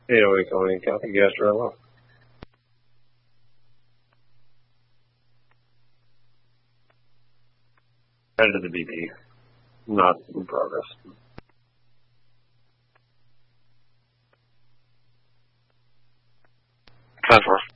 808 Colony, copy, Gasparilla. Added to the BP. Not in progress. 10-4.